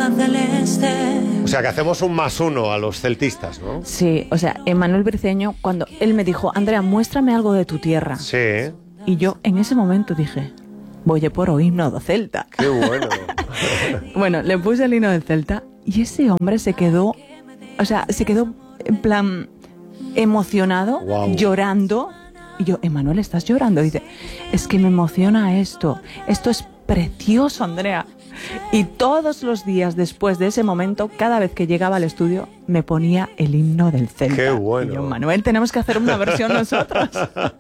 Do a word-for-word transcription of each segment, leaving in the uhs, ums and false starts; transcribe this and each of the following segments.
celeste. O sea, que hacemos un más uno a los celtistas, ¿no? Sí, o sea, Emmanuel Briceño, cuando él me dijo, Andrea, muéstrame algo de tu tierra. Sí. Y yo en ese momento dije, voy a por o himno do Celta. ¡Qué bueno! Bueno, le puse el himno del Celta y ese hombre se quedó, o sea, se quedó en plan emocionado, wow. llorando. Y yo, Emmanuel, ¿estás llorando? Dice, es que me emociona esto. Esto es precioso, Andrea. Y todos los días después de ese momento, cada vez que llegaba al estudio, me ponía el himno del Celta. ¡Qué bueno! Y yo, Manuel, tenemos que hacer una versión nosotros.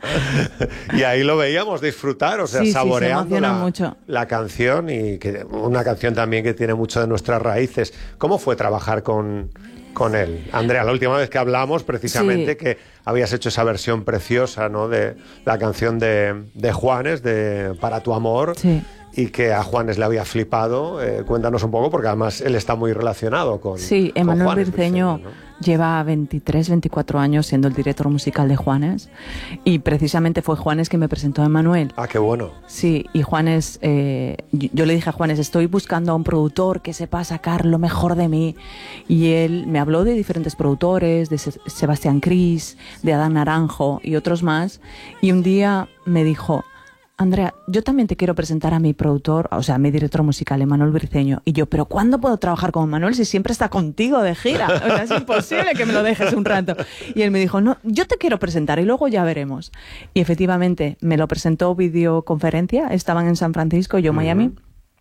Y ahí lo veíamos disfrutar, o sea, sí, saboreando sí, la, mucho. la canción, y que una canción también que tiene mucho de nuestras raíces. ¿Cómo fue trabajar con, con él? Andrea, la última vez que hablamos, precisamente, sí. que habías hecho esa versión preciosa, ¿no?, de la canción de, de Juanes, de Para tu amor. Sí. Y que a Juanes le había flipado. Eh, cuéntanos un poco, porque además él está muy relacionado con Sí, Emmanuel Briceño, ¿no? lleva veintitrés, veinticuatro años siendo el director musical de Juanes, y precisamente fue Juanes que me presentó a Emmanuel. Ah, qué bueno. Sí, y Juanes, eh, yo, yo le dije a Juanes, estoy buscando a un productor que sepa sacar lo mejor de mí, y él me habló de diferentes productores, de Se- Sebastián Cris, de Adán Naranjo y otros más, y un día me dijo, Andrea, yo también te quiero presentar a mi productor, o sea, a mi director musical, Emmanuel Briceño. Y yo, ¿pero cuándo puedo trabajar con Emmanuel si siempre está contigo de gira? O sea, es imposible que me lo dejes un rato. Y él me dijo, no, yo te quiero presentar y luego ya veremos. Y efectivamente, me lo presentó videoconferencia, estaban en San Francisco, yo en Miami. Uh-huh.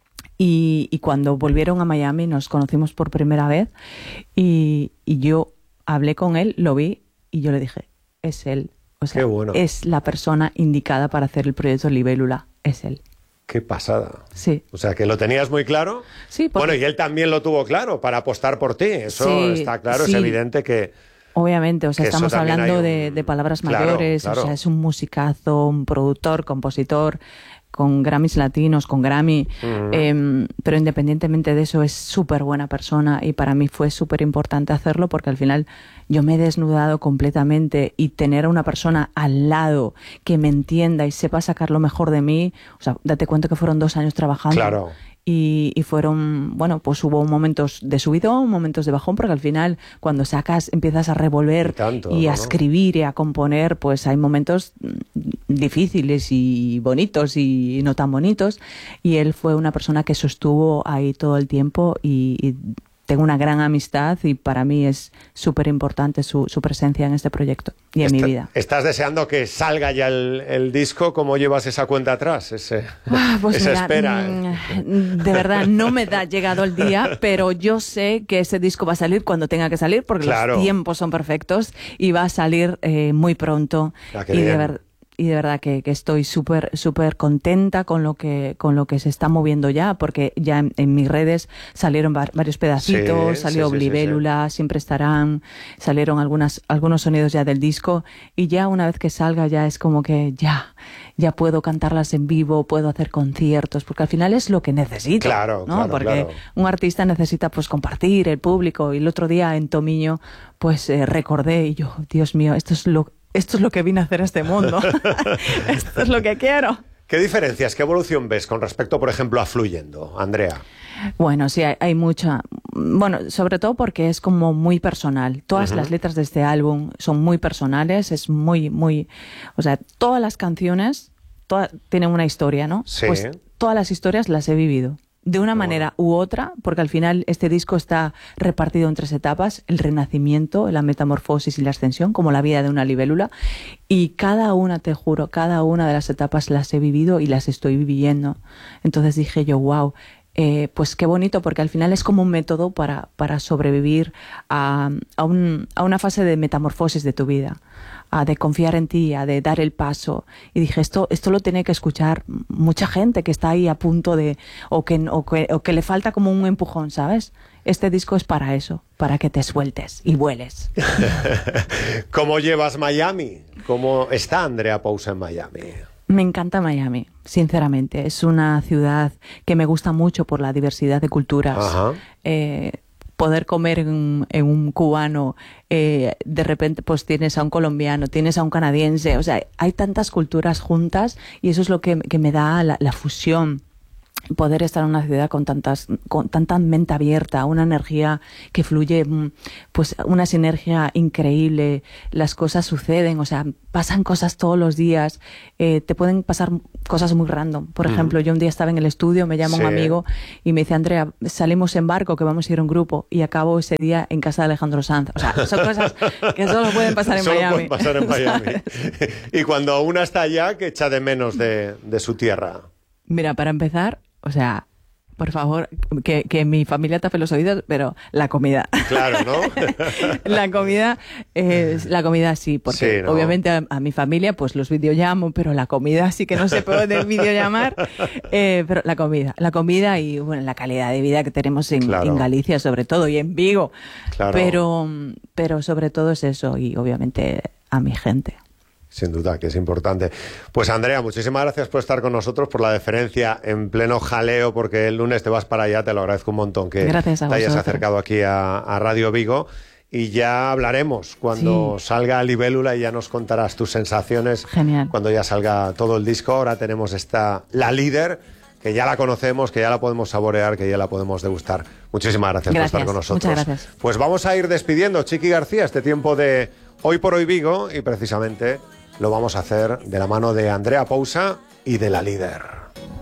Y, y cuando volvieron a Miami nos conocimos por primera vez. Y, y yo hablé con él, lo vi y yo le dije, es él. O sea, qué bueno. Es la persona indicada para hacer el proyecto Libélula, es él. Qué pasada. Sí. O sea, que lo tenías muy claro. Sí. Porque... Bueno, y él también lo tuvo claro para apostar por ti. Eso sí, está claro, sí. es evidente que... Obviamente, o sea, estamos hablando un... de, de palabras claro, mayores, claro. O sea, es un musicazo, un productor, compositor, con Grammys latinos, con Grammy, uh-huh. eh, pero independientemente de eso es súper buena persona, y para mí fue súper importante hacerlo porque al final yo me he desnudado completamente, y tener a una persona al lado que me entienda y sepa sacar lo mejor de mí, o sea, date cuenta que fueron dos años trabajando. Claro. Y, y fueron, bueno, pues hubo momentos de subidón, momentos de bajón, porque al final cuando sacas, empiezas a revolver y, tanto, y a ¿no? escribir y a componer, pues hay momentos difíciles y bonitos y no tan bonitos, y él fue una persona que sostuvo ahí todo el tiempo, y, y tengo una gran amistad, y para mí es súper importante su, su presencia en este proyecto y en Está, mi vida. ¿Estás deseando que salga ya el, el disco? ¿Cómo llevas esa cuenta atrás? Ese, ah, pues esa mira, espera. Mm, de verdad, no me da llegado el día, pero yo sé que ese disco va a salir cuando tenga que salir, porque claro. los tiempos son perfectos, y va a salir eh, muy pronto. Ah, y de verdad. Y de verdad que, que estoy súper súper contenta con lo que con lo que se está moviendo ya, porque ya en, en mis redes salieron va, varios pedacitos, sí, salió sí, Libélula, sí, sí. Siempre estarán, salieron algunas algunos sonidos ya del disco, y ya una vez que salga ya es como que ya ya puedo cantarlas en vivo, puedo hacer conciertos, porque al final es lo que necesito, claro, ¿no? Claro, porque claro. un artista necesita pues compartir el público, y el otro día en Tomiño pues eh, recordé, y yo, Dios mío, esto es lo Esto es lo que vine a hacer a este mundo. Esto es lo que quiero. ¿Qué diferencias, qué evolución ves con respecto, por ejemplo, a Fluyendo, Andrea? Bueno, sí, hay, hay mucha. Bueno, sobre todo porque es como muy personal. Todas uh-huh. las letras de este álbum son muy personales, es muy, muy... O sea, todas las canciones todas, tienen una historia, ¿no? Sí. Pues todas las historias las he vivido. De una manera u otra, porque al final este disco está repartido en tres etapas: el renacimiento, la metamorfosis y la ascensión, como la vida de una libélula, y cada una, te juro, cada una de las etapas las he vivido y las estoy viviendo. Entonces dije yo, wow, eh, pues qué bonito, porque al final es como un método para, para sobrevivir a, a, un, a una fase de metamorfosis de tu vida, a de confiar en ti, a de dar el paso. Y dije, esto esto lo tiene que escuchar mucha gente que está ahí a punto de... O que, o que, o que le falta como un empujón, ¿sabes? Este disco es para eso, para que te sueltes y vueles. ¿Cómo llevas Miami? ¿Cómo está Andrea Pousa en Miami? Me encanta Miami, sinceramente. Es una ciudad que me gusta mucho por la diversidad de culturas. Ajá. Eh, poder comer en, en un cubano, eh, de repente pues tienes a un colombiano, tienes a un canadiense, o sea, hay tantas culturas juntas, y eso es lo que, que me da la, la fusión. poder estar en una ciudad con tantas con tanta mente abierta, una energía que fluye, pues una sinergia increíble, las cosas suceden, o sea, pasan cosas todos los días, eh, te pueden pasar cosas muy random. Por ejemplo, mm. yo un día estaba en el estudio, me llama sí. un amigo y me dice, Andrea, salimos en barco que vamos a ir a un grupo, y acabo ese día en casa de Alejandro Sanz. O sea, son cosas que solo pueden pasar en solo Miami. Pueden pasar en Miami. Y cuando una está allá, ¿qué echa de menos de, de su tierra? Mira, para empezar, o sea, por favor, que, que mi familia tape los oídos, pero la comida. Claro, ¿no? La comida, eh, la comida sí, porque sí, ¿no? obviamente a, a mi familia pues los videollamo, pero la comida sí que no se puede videollamar. Eh, pero la comida, la comida y bueno, la calidad de vida que tenemos en, claro. en Galicia sobre todo y en Vigo. Claro. Pero, pero sobre todo es eso y obviamente a mi gente. Sin duda, que es importante. Pues Andrea, muchísimas gracias por estar con nosotros, por la deferencia en pleno jaleo, porque el lunes te vas para allá, te lo agradezco un montón que te hayas acercado aquí a, a Radio Vigo. Y ya hablaremos cuando sí. salga Libélula y ya nos contarás tus sensaciones. Genial. Cuando ya salga todo el disco. Ahora tenemos esta, la líder, que ya la conocemos, que ya la podemos saborear, que ya la podemos degustar. Muchísimas gracias, gracias. por estar con nosotros. Muchas gracias. Pues vamos a ir despidiendo, Chiqui García, este tiempo de Hoy por Hoy Vigo, y precisamente lo vamos a hacer de la mano de Andrea Pousa y de la líder.